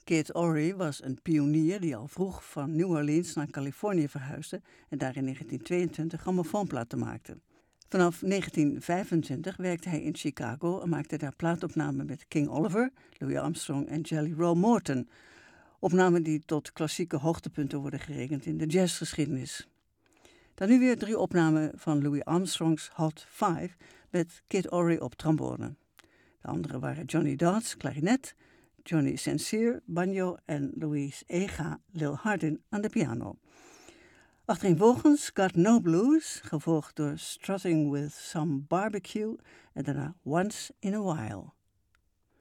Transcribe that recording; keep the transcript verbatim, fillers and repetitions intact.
Kid Ory was een pionier die al vroeg van New Orleans naar Californië verhuisde en daar in negentien tweeëntwintig grammofoonplaten maakte. Vanaf negentien vijfentwintig werkte hij in Chicago en maakte daar plaatopnamen met King Oliver, Louis Armstrong en Jelly Roll Morton. Opnamen die tot klassieke hoogtepunten worden gerekend in de jazzgeschiedenis. Dan nu weer drie opnamen van Louis Armstrongs Hot Five met Kid Ory op trombone. De anderen waren Johnny Dodds, klarinet, Johnny Sincere, banjo en Louise Ega, Lil Hardin aan de piano. Achtereenvolgens Got No Blues, gevolgd door Strutting with Some Barbecue en daarna Once in a While.